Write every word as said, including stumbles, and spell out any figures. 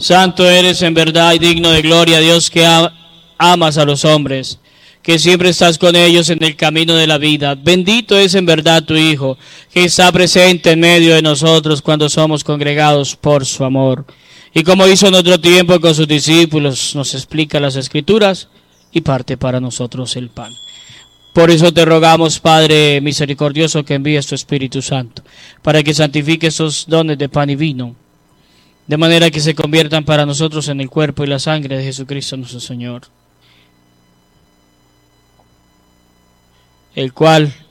Santo eres en verdad y digno de gloria, Dios, que amas a los hombres, que siempre estás con ellos en el camino de la vida. Bendito es en verdad tu Hijo, que está presente en medio de nosotros cuando somos congregados por su amor. Y como hizo en otro tiempo con sus discípulos, nos explica las Escrituras y parte para nosotros el pan. Por eso te rogamos, Padre misericordioso, que envíes tu Espíritu Santo, para que santifique esos dones de pan y vino, de manera que se conviertan para nosotros en el cuerpo y la sangre de Jesucristo nuestro Señor, el cual,